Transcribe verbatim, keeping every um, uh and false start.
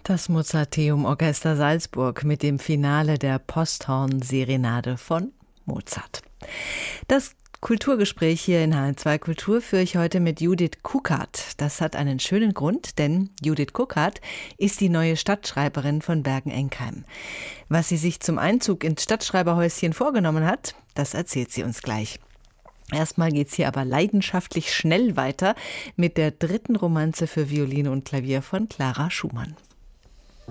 Das Mozarteum Orchester Salzburg mit dem Finale der Posthorn-Serenade von Mozart. Das Kulturgespräch hier in H N zwei Kultur führe ich heute mit Judith Kukart. Das hat einen schönen Grund, denn Judith Kukart ist die neue Stadtschreiberin von Bergen-Enkheim. Was sie sich zum Einzug ins Stadtschreiberhäuschen vorgenommen hat, das erzählt sie uns gleich. Erstmal geht's hier aber leidenschaftlich schnell weiter mit der dritten Romanze für Violine und Klavier von Clara Schumann.